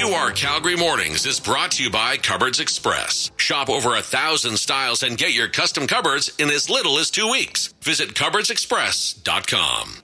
UR Calgary Mornings is brought to you by Cupboards Express. Shop over 1,000 styles and get your custom cupboards in as little as 2 weeks. Visit cupboardsexpress.com.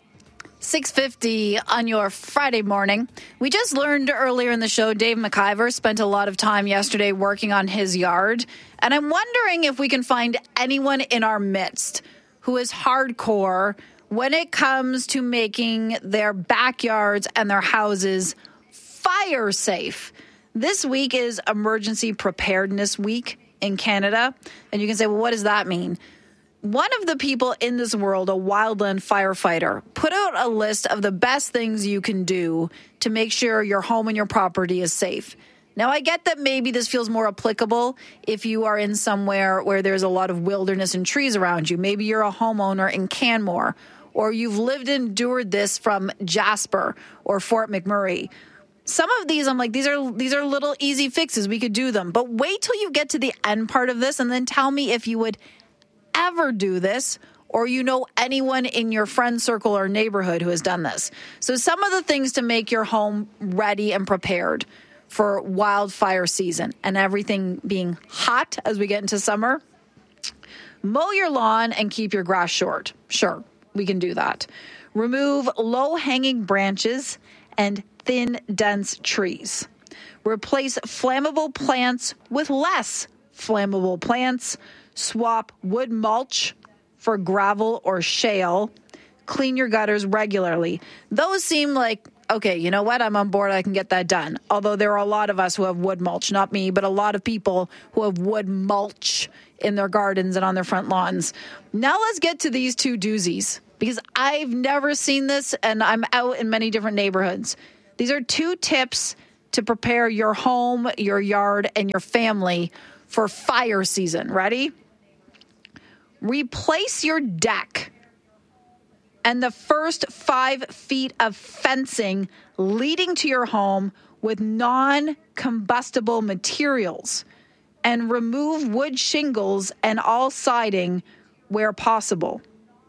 6:50 on your Friday morning. We just learned earlier in the show, Dave McIver spent a lot of time yesterday working on his yard. And I'm wondering if we can find anyone in our midst who is hardcore when it comes to making their backyards and their houses fire safe. This week is Emergency Preparedness Week in Canada. And you can say, well, what does that mean? One of the people in this world, a wildland firefighter, put out a list of the best things you can do to make sure your home and your property is safe. Now, I get that maybe this feels more applicable if you are in somewhere where there's a lot of wilderness and trees around you. Maybe you're a homeowner in Canmore, or you've lived and endured this from Jasper or Fort McMurray. Some of these, I'm like, these are little easy fixes. We could do them. But wait till you get to the end part of this and then tell me if you would ever do this, or you know anyone in your friend circle or neighborhood who has done this. So some of the things to make your home ready and prepared for wildfire season and everything being hot as we get into summer. Mow your lawn and keep your grass short. Sure, we can do that. Remove low-hanging branches and thin, dense trees. Replace flammable plants with less flammable plants. Swap wood mulch for gravel or shale. Clean your gutters regularly. Those seem like, okay, you know what? I'm on board. I can get that done. Although there are a lot of us who have wood mulch, not me, but a lot of people who have wood mulch in their gardens and on their front lawns. Now let's get to these two doozies, because I've never seen this and I'm out in many different neighborhoods. These are two tips to prepare your home, your yard, and your family for fire season. Ready? Replace your deck and the first 5 feet of fencing leading to your home with non-combustible materials, and remove wood shingles and all siding where possible.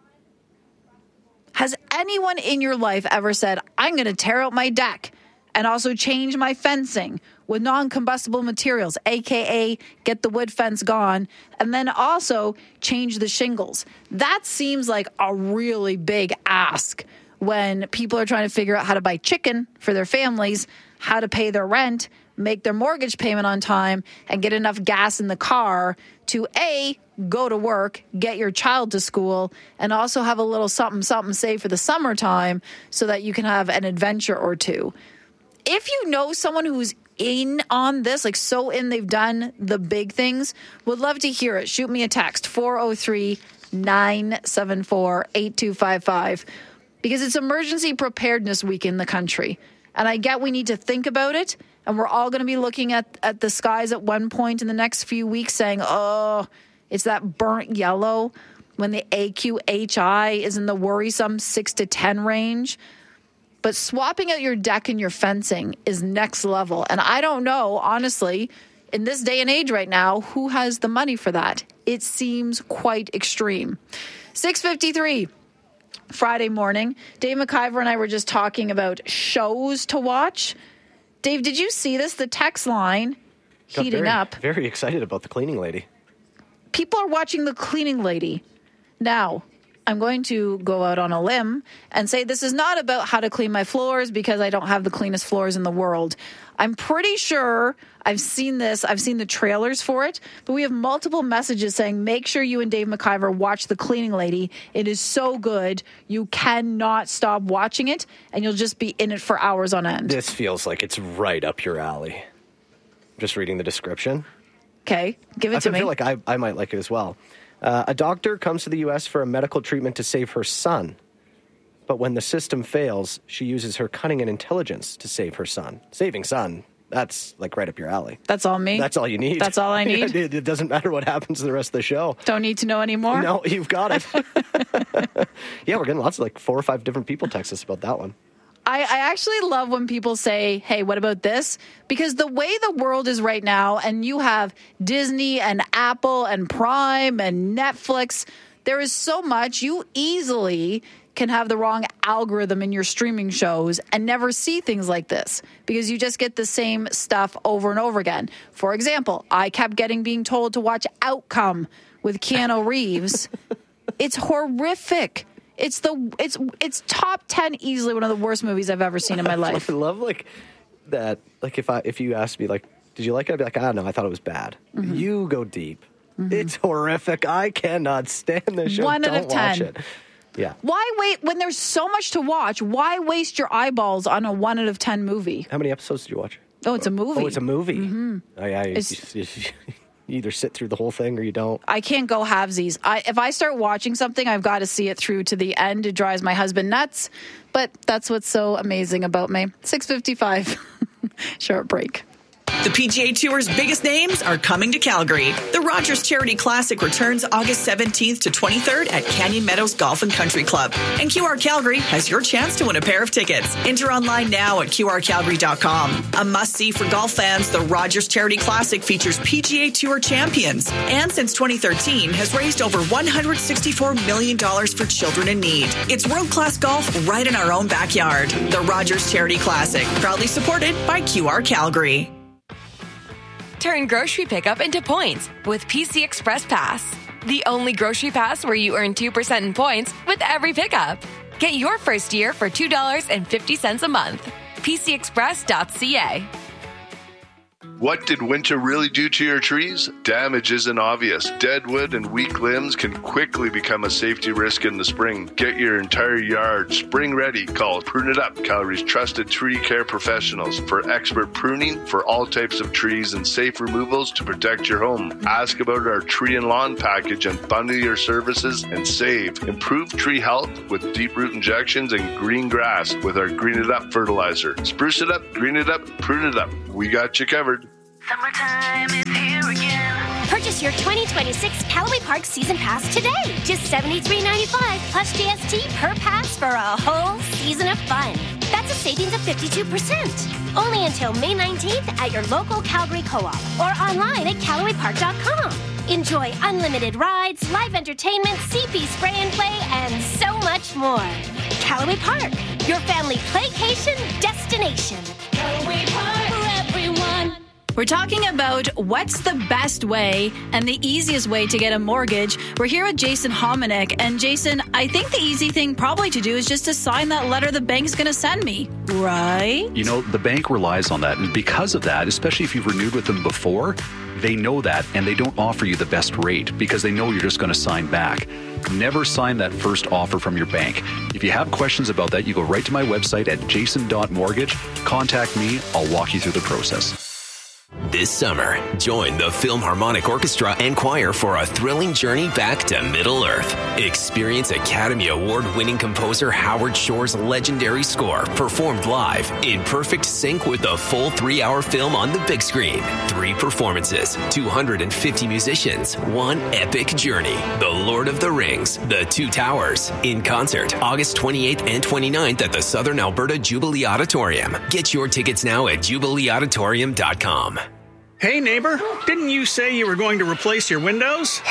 Has anyone in your life ever said, I'm going to tear out my deck and also change my fencing with non-combustible materials, a.k.a. get the wood fence gone, and then also change the shingles? That seems like a really big ask when people are trying to figure out how to buy chicken for their families, how to pay their rent, make their mortgage payment on time, and get enough gas in the car to, A, go to work, get your child to school, and also have a little something saved for the summertime so that you can have an adventure or two. If you know someone who's in on this, like so in, they've done the big things, would love to hear it. Shoot me a text, 403-974-8255, because it's Emergency Preparedness Week in the country. And I get we need to think about it, and we're all going to be looking at the skies at one point in the next few weeks saying, oh, it's that burnt yellow when the AQHI is in the worrisome 6 to 10 range. But swapping out your deck and your fencing is next level. And I don't know, honestly, in this day and age right now, who has the money for that? It seems quite extreme. 6:53, Friday morning. Dave McIver and I were just talking about shows to watch. Dave, did you see this? The text line heating up. Very excited about the cleaning lady. People are watching the cleaning lady. Now, I'm going to go out on a limb and say this is not about how to clean my floors because I don't have the cleanest floors in the world. I'm pretty sure I've seen this. I've seen the trailers for it, but we have multiple messages saying, make sure you and Dave McIver watch The Cleaning Lady. It is so good. You cannot stop watching it, and you'll just be in it for hours on end. This feels like it's right up your alley. Just reading the description. Okay, give it to me. I feel like I might like it as well. A doctor comes to the U.S. for a medical treatment to save her son. But when the system fails, she uses her cunning and intelligence to save her son. Saving son, that's like right up your alley. That's all me? That's all you need. That's all I need? It doesn't matter what happens to the rest of the show. Don't need to know anymore? No, you've got it. Yeah, we're getting lots of 4 or 5 different people text us about that one. I actually love when people say, hey, what about this? Because the way the world is right now, and you have Disney and Apple and Prime and Netflix, there is so much. You easily can have the wrong algorithm in your streaming shows and never see things like this because you just get the same stuff over and over again. For example, I kept being told to watch Outcome with Keanu Reeves. It's horrific. It's top 10 easily one of the worst movies I've ever seen in my life. I love that. If you asked me did you like it? I'd be like, no, I thought it was bad. Mm-hmm. You go deep. Mm-hmm. It's horrific. I cannot stand this show. 1 out of 10. Watch it. Yeah. Why wait when there's so much to watch? Why waste your eyeballs on a 1 out of 10 movie? How many episodes did you watch? Oh, it's a movie. Oh, it's a movie. Mm-hmm. Oh, yeah. You either sit through the whole thing or you don't. I can't go halvesies. If I start watching something, I've got to see it through to the end. It drives my husband nuts. But that's what's so amazing about me. 6:55. Short break. The PGA Tour's biggest names are coming to Calgary. The Rogers Charity Classic returns August 17th to 23rd at Canyon Meadows Golf and Country Club. And QR Calgary has your chance to win a pair of tickets. Enter online now at qrcalgary.com. A must-see for golf fans, the Rogers Charity Classic features PGA Tour champions. And since 2013, has raised over $164 million for children in need. It's world-class golf right in our own backyard. The Rogers Charity Classic, proudly supported by QR Calgary. Turn grocery pickup into points with PC Express Pass. The only grocery pass where you earn 2% in points with every pickup. Get your first year for $2.50 a month. PCExpress.ca. What did winter really do to your trees? Damage isn't obvious. Dead wood and weak limbs can quickly become a safety risk in the spring. Get your entire yard spring ready. Call Prune It Up, Calgary's trusted tree care professionals, for expert pruning for all types of trees and safe removals to protect your home. Ask about our tree and lawn package and bundle your services and save. Improve tree health with deep root injections and green grass with our Green It Up fertilizer. Spruce it up, green it up, prune it up. We got you covered. Summertime is here again. Purchase your 2026 Callaway Park Season Pass today. Just $73.95 plus GST per pass for a whole season of fun. That's a savings of 52%. Only until May 19th at your local Calgary Co-op or online at CallawayPark.com. Enjoy unlimited rides, live entertainment, CP spray and play, and so much more. Callaway Park, your family playcation destination. Callaway Park for everyone. We're talking about what's the best way and the easiest way to get a mortgage. We're here with Jason Hominick. And Jason, I think the easy thing probably to do is just to sign that letter the bank's going to send me, right? You know, the bank relies on that. And because of that, especially if you've renewed with them before, they know that and they don't offer you the best rate because they know you're just going to sign back. Never sign that first offer from your bank. If you have questions about that, you go right to my website at jason.mortgage. Contact me. I'll walk you through the process. This summer, join the Philharmonic Orchestra and Choir for a thrilling journey back to Middle Earth. Experience Academy Award-winning composer Howard Shore's legendary score performed live in perfect sync with the full 3-hour film on the big screen. 3 performances, 250 musicians, one epic journey. The Lord of the Rings, The Two Towers, in concert August 28th and 29th at the Southern Alberta Jubilee Auditorium. Get your tickets now at jubileeauditorium.com. Hey, neighbor, didn't you say you were going to replace your windows?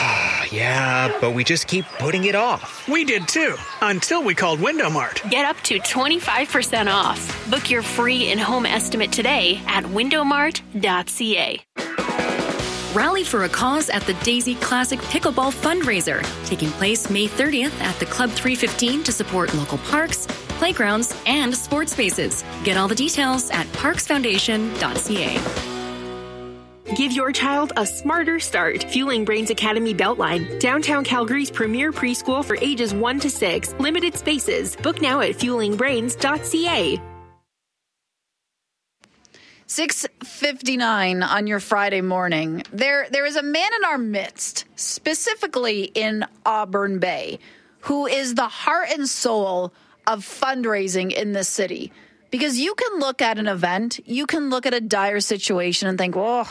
Yeah, but we just keep putting it off. We did too, until we called Window Mart. Get up to 25% off. Book your free in-home estimate today at windowmart.ca. Rally for a cause at the Daisy Classic Pickleball Fundraiser, taking place May 30th at the Club 315 to support local parks, playgrounds, and sports spaces. Get all the details at parksfoundation.ca. Give your child a smarter start. Fueling Brains Academy Beltline, downtown Calgary's premier preschool for ages 1 to 6. Limited spaces. Book now at fuelingbrains.ca. 6:59 on your Friday morning. There is a man in our midst, specifically in Auburn Bay, who is the heart and soul of fundraising in this city. Because you can look at an event, you can look at a dire situation and think, oh,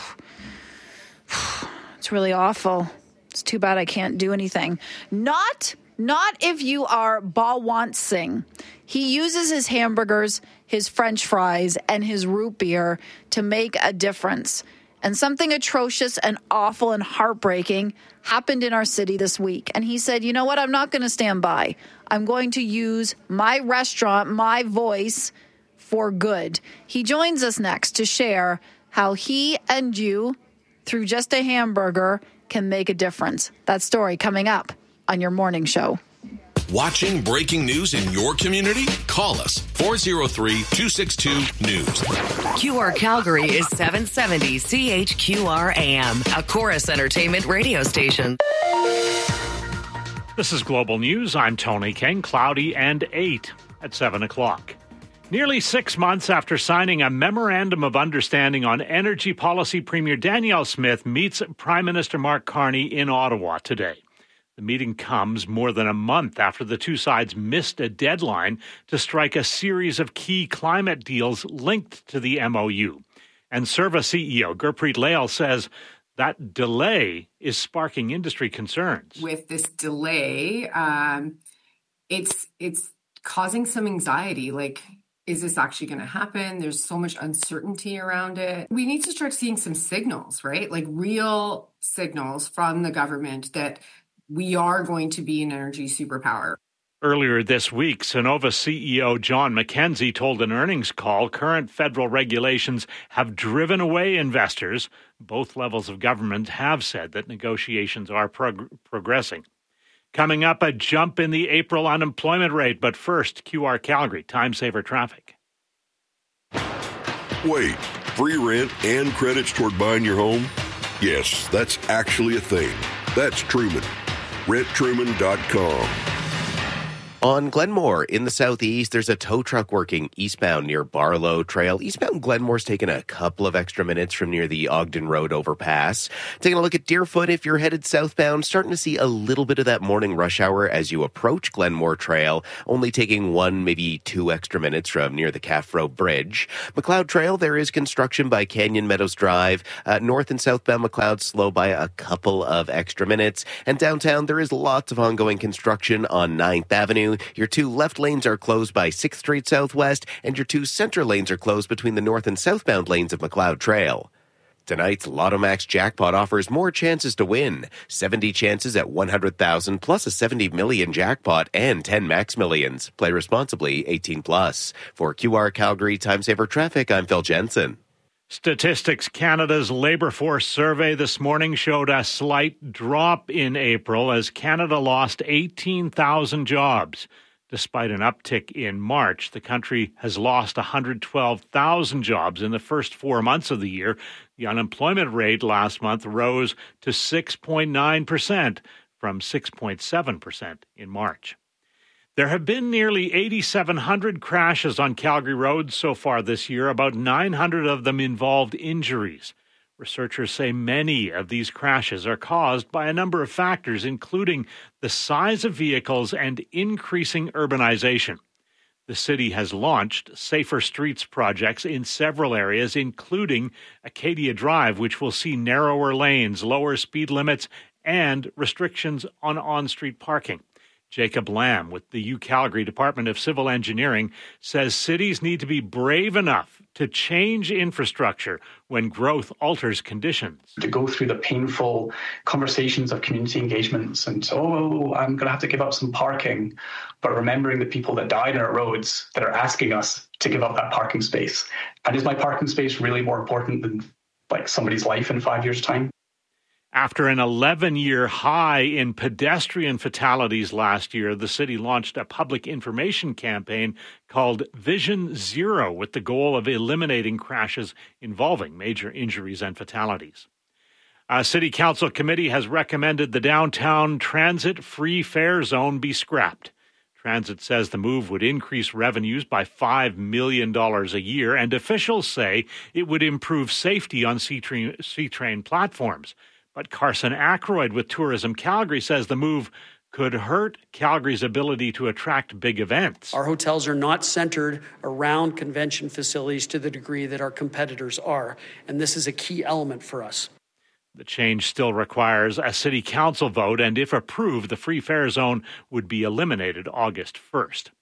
it's really awful. It's too bad I can't do anything. Not if you are Balwant Singh. He uses his hamburgers, his French fries, and his root beer to make a difference. And something atrocious and awful and heartbreaking happened in our city this week. And he said, you know what? I'm not going to stand by. I'm going to use my restaurant, my voice for good. He joins us next to share how he and you, through just a hamburger, can make a difference. That story coming up on your morning show. Watching breaking news in your community? Call us 403-262-NEWS. QR Calgary is 770 CHQR AM, a Chorus Entertainment radio station. This is Global News. I'm Tony King. Cloudy and 8 at 7 o'clock. Nearly 6 months after signing a memorandum of understanding on energy policy, Premier Danielle Smith meets Prime Minister Mark Carney in Ottawa today. The meeting comes more than a month after the two sides missed a deadline to strike a series of key climate deals linked to the MOU. And Serva CEO Gurpreet Lail says that delay is sparking industry concerns. With this delay, it's causing some anxiety. Like, is this actually going to happen? There's so much uncertainty around it. We need to start seeing some signals, right? Like real signals from the government that we are going to be an energy superpower. Earlier this week, Cenovus CEO John McKenzie told an earnings call current federal regulations have driven away investors. Both levels of government have said that negotiations are progressing. Coming up, a jump in the April unemployment rate. But first, QR Calgary, time saver traffic. Wait, free rent and credits toward buying your home? Yes, that's actually a thing. That's Truman. RentTruman.com. On Glenmore in the southeast, there's a tow truck working eastbound near Barlow Trail. Eastbound Glenmore's taken a couple of extra minutes from near the Ogden Road overpass. Taking a look at Deerfoot, if you're headed southbound, starting to see a little bit of that morning rush hour as you approach Glenmore Trail, only taking 1, maybe 2 extra minutes from near the Calf Road Bridge. McLeod Trail, there is construction by Canyon Meadows Drive. North and southbound McLeod slow by a couple of extra minutes. And downtown, there is lots of ongoing construction on 9th Avenue. Your 2 left lanes are closed by 6th Street Southwest, and your 2 center lanes are closed between the north and southbound lanes of McLeod Trail. Tonight's Lotto Max jackpot offers more chances to win. 70 chances at $100,000 plus a $70 million jackpot and 10 Max Millions. Play responsibly, 18+. For QR Calgary Time Saver Traffic, I'm Phil Jensen. Statistics Canada's labour force survey this morning showed a slight drop in April as Canada lost 18,000 jobs. Despite an uptick in March, the country has lost 112,000 jobs in the first 4 months of the year. The unemployment rate last month rose to 6.9% from 6.7% in March. There have been nearly 8,700 crashes on Calgary roads so far this year. About 900 of them involved injuries. Researchers say many of these crashes are caused by a number of factors, including the size of vehicles and increasing urbanization. The city has launched Safer Streets projects in several areas, including Acadia Drive, which will see narrower lanes, lower speed limits, and restrictions on on-street parking. Jacob Lamb with the UCalgary Department of Civil Engineering says cities need to be brave enough to change infrastructure when growth alters conditions. To go through the painful conversations of community engagements and, I'm going to have to give up some parking, but remembering the people that died on our roads that are asking us to give up that parking space. And is my parking space really more important than somebody's life in 5 years' time? After an 11-year high in pedestrian fatalities last year, the city launched a public information campaign called Vision Zero with the goal of eliminating crashes involving major injuries and fatalities. A city council committee has recommended the downtown transit free fare zone be scrapped. Transit says the move would increase revenues by $5 million a year, and officials say it would improve safety on C-train platforms. But Carson Ackroyd with Tourism Calgary says the move could hurt Calgary's ability to attract big events. Our hotels are not centered around convention facilities to the degree that our competitors are, and this is a key element for us. The change still requires a city council vote, and if approved, the free fare zone would be eliminated August 1st.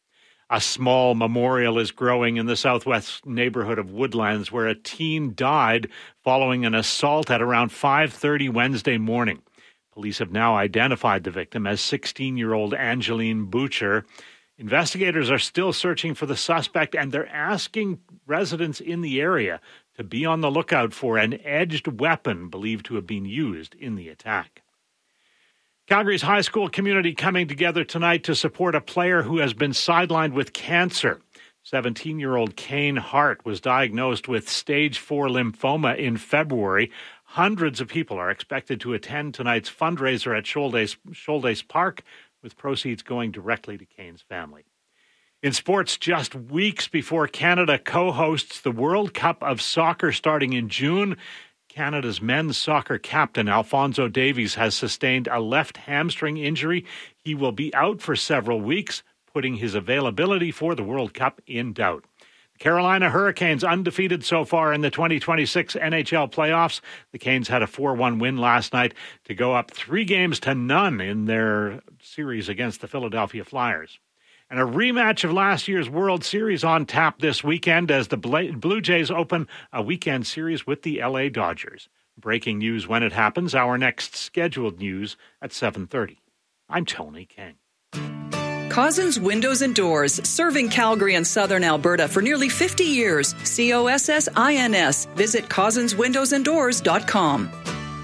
A small memorial is growing in the southwest neighborhood of Woodlands, where a teen died following an assault at around 5:30 Wednesday morning. Police have now identified the victim as 16-year-old Angeline Butcher. Investigators are still searching for the suspect, and they're asking residents in the area to be on the lookout for an edged weapon believed to have been used in the attack. Calgary's high school community coming together tonight to support a player who has been sidelined with cancer. 17-year-old Kane Hart was diagnosed with stage 4 lymphoma in February. Hundreds of people are expected to attend tonight's fundraiser at Shoaldace Park, with proceeds going directly to Kane's family. In sports, just weeks before Canada co-hosts the World Cup of Soccer starting in June, Canada's men's soccer captain, Alphonso Davies, has sustained a left hamstring injury. He will be out for several weeks, putting his availability for the World Cup in doubt. The Carolina Hurricanes undefeated so far in the 2026 NHL playoffs. The Canes had a 4-1 win last night to go up 3-0 in their series against the Philadelphia Flyers. And a rematch of last year's World Series on tap this weekend as the Blue Jays open a weekend series with the LA Dodgers. Breaking news when it happens, our next scheduled news at 7:30. I'm Tony King. Cozzens Windows and Doors, serving Calgary and southern Alberta for nearly 50 years. COSSINS. Visit CozzensWindowsandDoors.com.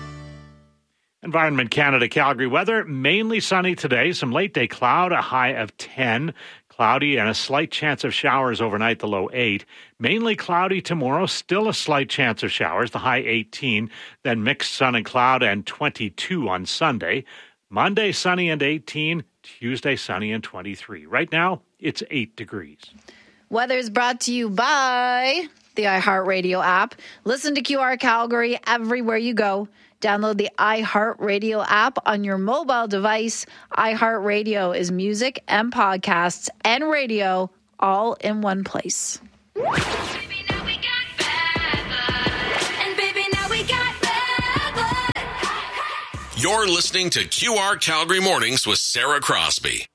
Environment Canada Calgary weather, mainly sunny today, some late day cloud, a high of 10, cloudy and a slight chance of showers overnight, the low 8. Mainly cloudy tomorrow, still a slight chance of showers, the high 18, then mixed sun and cloud and 22 on Sunday. Monday sunny and 18, Tuesday sunny and 23. Right now, it's 8 degrees. Weather is brought to you by the iHeartRadio app. Listen to QR Calgary everywhere you go. Download the iHeartRadio app on your mobile device. iHeartRadio is music and podcasts and radio all in one place. You're listening to QR Calgary Mornings with Sarah Crosby.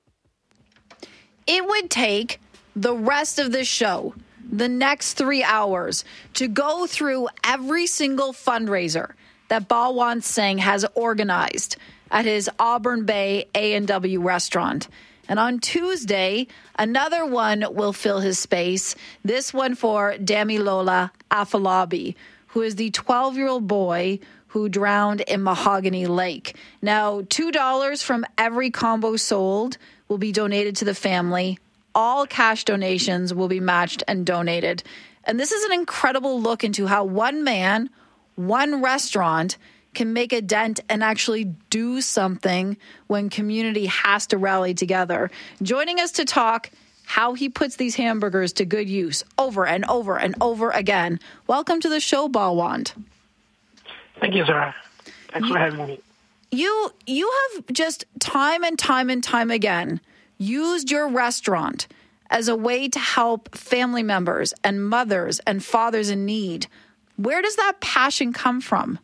It would take the rest of this show, the next 3 hours, to go through every single fundraiser that Balwant Singh has organized at his Auburn Bay A&W restaurant. And on Tuesday, another one will fill his space, this one for Damilola Afolabi, who is the 12-year-old boy who drowned in Mahogany Lake. Now, $2 from every combo sold will be donated to the family. All cash donations will be matched and donated. And this is an incredible look into how one man, one restaurant can make a dent and actually do something when community has to rally together. Joining us to talk how he puts these hamburgers to good use over and over and over again. Welcome to the show, Balwant. Thank you, Sarah. Thanks for having me. You have just time and time and time again used your restaurant as a way to help family members and mothers and fathers in need. Where does that passion come from?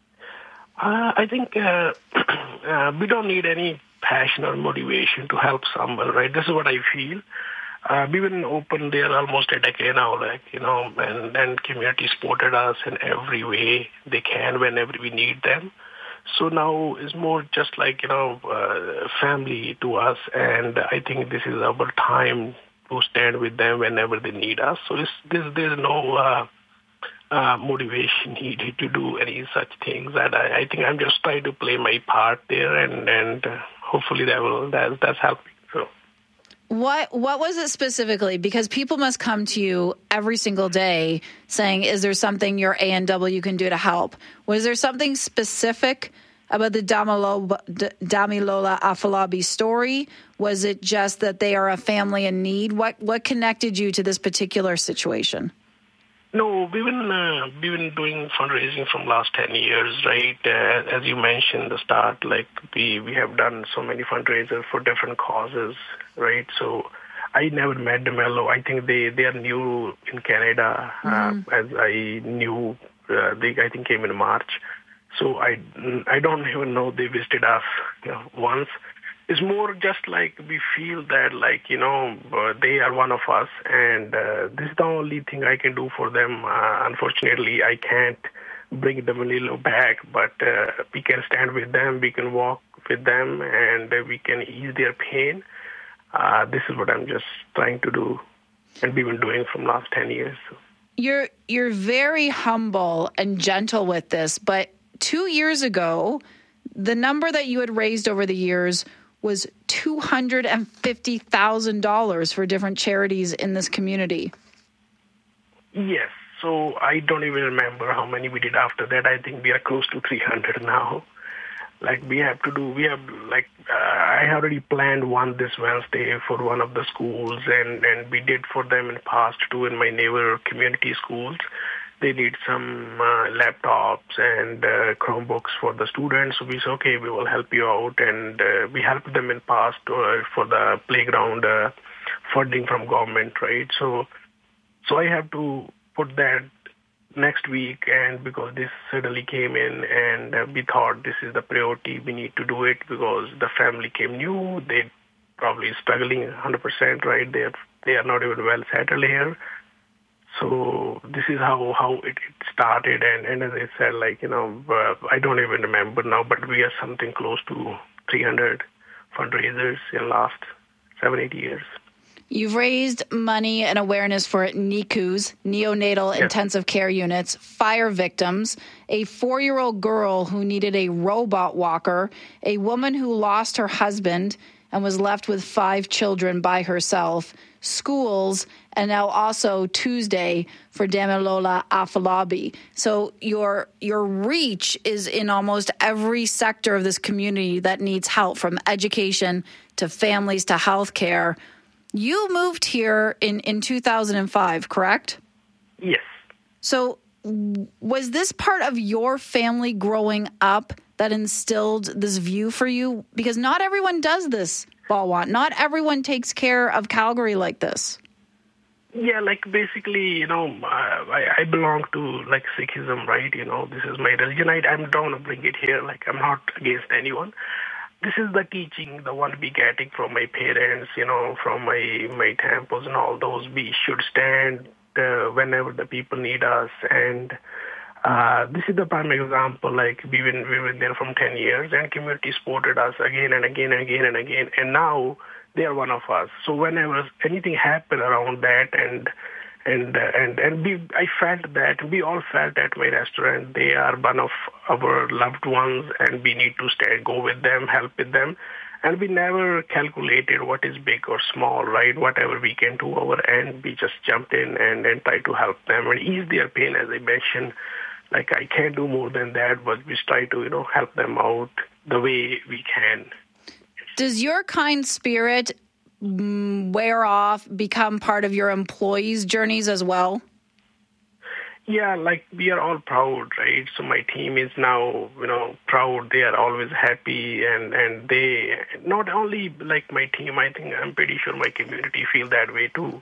I think we don't need any passion or motivation to help someone, right? This is what I feel. We've been open there almost a decade now, and community supported us in every way they can whenever we need them. So now it's more just family to us, and I think this is our time to stand with them whenever they need us. So there's no motivation needed to do any such things. That I think I'm just trying to play my part there, and hopefully that's helping. So. What was it specifically? Because people must come to you every single day saying, is there something your A&W can do to help? Was there something specific about the Damilola Afolabi story? Was it just that they are a family in need? What connected you to this particular situation? No, we've been doing fundraising from last 10 years, right? As you mentioned at the start, we have done so many fundraisers for different causes, right? So I never met Demelo. I think they are new in Canada, as I knew. They I think came in March. So I don't even know they visited us once. it's more just like we feel that, like, they are one of us, and this is the only thing I can do for them. Unfortunately, I can't bring them a little back, but we can stand with them, we can walk with them, and we can ease their pain. This is what I'm just trying to do, and we've been doing from last 10 years. You're very humble and gentle with this, but 2 years ago, the number that you had raised over the years was $250,000 for different charities in this community. Yes. So I don't even remember how many we did after that. I think we are close to 300 now. I already planned one this Wednesday for one of the schools, and we did for them in the past too in my neighbor community schools. They need some laptops and Chromebooks for the students. So we said, okay, we will help you out. And we helped them in the past for the playground funding from government, right? So I have to put that next week, and because this suddenly came in, and we thought this is the priority, we need to do it because the family came new. They probably struggling 100%, right? They are not even well settled here. So this is how it started, and as I said, I don't even remember now, but we are something close to 300 fundraisers in the last 7-8 years. You've raised money and awareness for NICUs, neonatal intensive care units, fire victims, a 4-year-old girl who needed a robot walker, a woman who lost her husband and was left with 5 children by herself, schools, and now also Tuesday for Damilola Afolabi. So your reach is in almost every sector of this community that needs help, from education to families to healthcare. You moved here in 2005, correct? Yes. So was this part of your family growing up that instilled this view for you? Because not everyone does this, Balwant. Not everyone takes care of Calgary like this. Yeah, basically, I belong to Sikhism, right? This is my religion. I don't want to bring it here. I'm not against anyone. This is the teaching, the one we getting from my parents, from my temples and all those. We should stand whenever the people need us. And this is the prime example. We've been there from 10 years, and community supported us again and again and again and again. And now they are one of us. So whenever anything happened around that, and I felt that, we all felt at my restaurant, they are one of our loved ones, and we need to go with them, help with them. And we never calculated what is big or small, right? Whatever we can do our end, we just jumped in and try to help them and ease their pain, as I mentioned. I can't do more than that, but we try to, help them out the way we can. Does your kind spirit wear off, become part of your employees' journeys as well? Yeah, we are all proud, right? So my team is now, proud. They are always happy, and they, not only my team, I think I'm pretty sure my community feel that way too.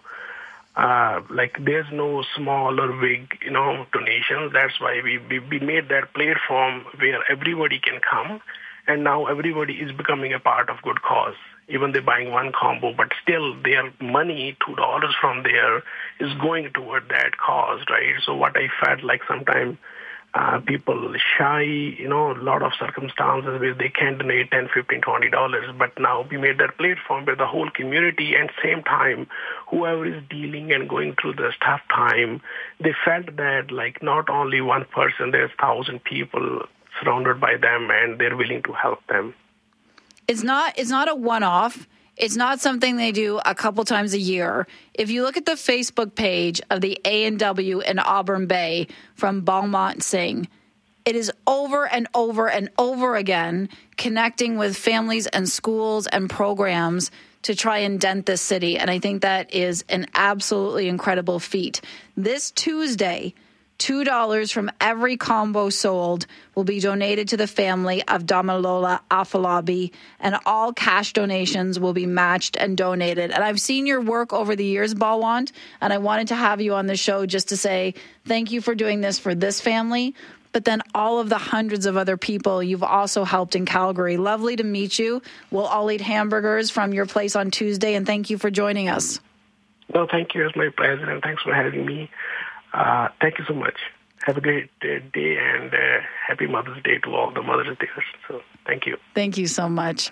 There's no small or big, donations. That's why we made that platform where everybody can come, and now everybody is becoming a part of good cause. Even they're buying one combo, but still their money, $2 from there, is going toward that cause, right? So what I felt sometimes people shy, a lot of circumstances where they can donate $10, $15, $20. But now we made that platform where the whole community, and same time, whoever is dealing and going through this tough time, they felt that not only one person, there's 1,000 people surrounded by them, and they're willing to help them. It's not a one-off. It's not something they do a couple times a year. If you look at the Facebook page of the A&W in Auburn Bay from Balwant Singh, it is over and over and over again connecting with families and schools and programs to try and dent this city. And I think that is an absolutely incredible feat. This Tuesday, $2 from every combo sold will be donated to the family of Damilola Afolabi, and all cash donations will be matched and donated. And I've seen your work over the years, Balwant, and I wanted to have you on the show just to say thank you for doing this for this family, but then all of the hundreds of other people you've also helped in Calgary. Lovely to meet you. We'll all eat hamburgers from your place on Tuesday, and thank you for joining us. No, thank you. It's my pleasure, and thanks for having me. Thank you so much. Have a great day, and happy Mother's Day to all the mothers there. So thank you. Thank you so much.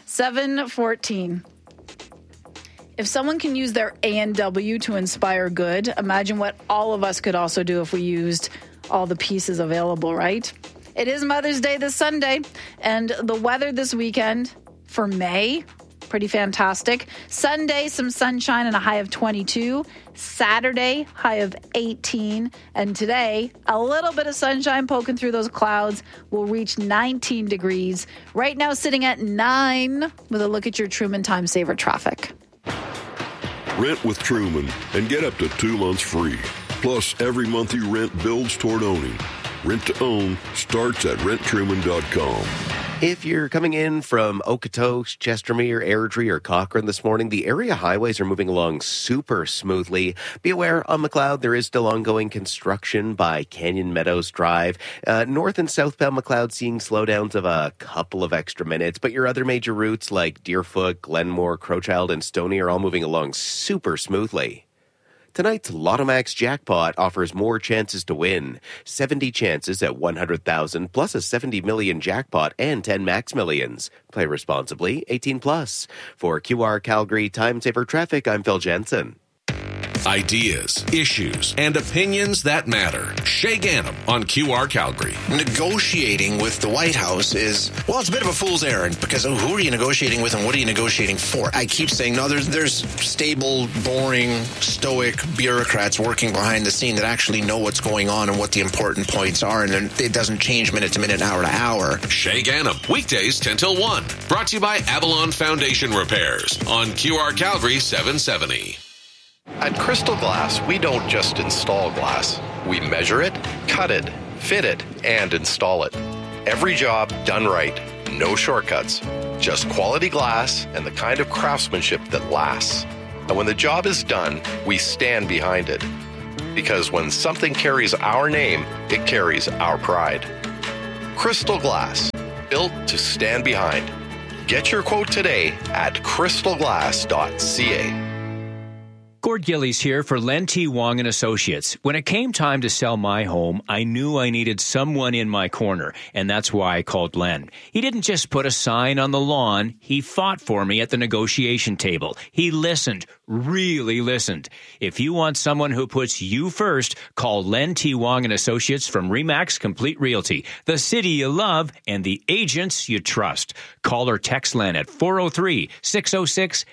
7:14. If someone can use their A&W to inspire good, imagine what all of us could also do if we used all the pieces available, right? It is Mother's Day this Sunday, and the weather this weekend for May, pretty fantastic. Sunday, some sunshine and a high of 22. Saturday, high of 18. And today, a little bit of sunshine poking through those clouds. Will reach 19 degrees. Right now, sitting at 9 with a look at your Truman Time Saver traffic. Rent with Truman and get up to 2 months free. Plus, every month you rent builds toward owning. Rent to own starts at renttruman.com. If you're coming in from Okotoks, Chestermere, Airdrie, or Cochrane this morning, the area highways are moving along super smoothly. Be aware, on McLeod, there is still ongoing construction by Canyon Meadows Drive. North and southbound McLeod seeing slowdowns of a couple of extra minutes, but your other major routes like Deerfoot, Glenmore, Crowchild, and Stony are all moving along super smoothly. Tonight's Lottomax jackpot offers more chances to win. 70 chances at 100,000 plus a 70 million jackpot and 10 max millions. Play responsibly, 18 plus. For QR Calgary Time Saver Traffic, I'm Phil Jensen. Ideas, issues, and opinions that matter. Shay Ganem on QR Calgary. Negotiating with the White House is, well, it's a bit of a fool's errand because who are you negotiating with and what are you negotiating for? I keep saying, no, there's stable, boring, stoic bureaucrats working behind the scene that actually know what's going on and what the important points are, and it doesn't change minute to minute, hour to hour. Shay Ganem, weekdays 10 till 1. Brought to you by Avalon Foundation Repairs on QR Calgary 770. At Crystal Glass, we don't just install glass. We measure it, cut it, fit it, and install it. Every job done right. No shortcuts. Just quality glass and the kind of craftsmanship that lasts. And when the job is done, we stand behind it. Because when something carries our name, it carries our pride. Crystal Glass, built to stand behind. Get your quote today at crystalglass.ca. Gord Gillies here for Len T. Wong & Associates. When it came time to sell my home, I knew I needed someone in my corner, and that's why I called Len. He didn't just put a sign on the lawn. He fought for me at the negotiation table. He listened, really listened. If you want someone who puts you first, call Len T. Wong & Associates from RE/MAX Complete Realty, the city you love and the agents you trust. Call or text Len at 403-606-8888.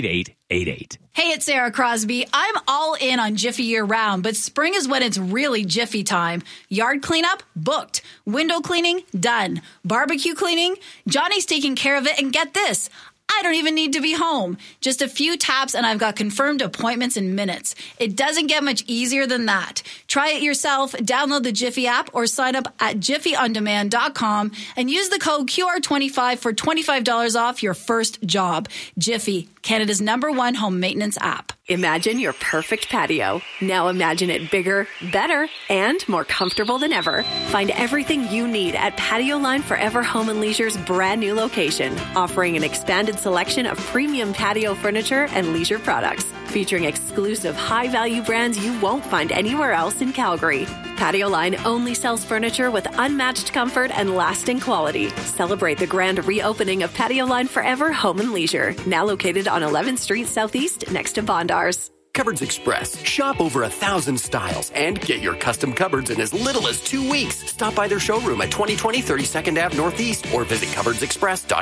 Hey, it's Sarah Crosby. I'm all in on Jiffy year-round, but spring is when it's really Jiffy time. Yard cleanup? Booked. Window cleaning? Done. Barbecue cleaning? Johnny's taking care of it, and get this, I don't even need to be home. Just a few taps and I've got confirmed appointments in minutes. It doesn't get much easier than that. Try it yourself. Download the Jiffy app or sign up at jiffyondemand.com and use the code QR25 for $25 off your first job. Jiffy, Canada's #1 home maintenance app. Imagine your perfect patio. Now imagine it bigger, better, and more comfortable than ever. Find everything you need at Patio Line Forever Home and Leisure's brand new location, offering an expanded selection of premium patio furniture and leisure products, featuring exclusive high-value brands you won't find anywhere else in Calgary. Patio Line only sells furniture with unmatched comfort and lasting quality. Celebrate the grand reopening of Patio Line Forever Home and Leisure, now located on 11th Street Southeast next to Bondars. Cupboards Express. Shop over 1,000 styles and get your custom cupboards in as little as 2 weeks. Stop by their showroom at 2020 32nd Ave Northeast or visit cupboardsexpress.com.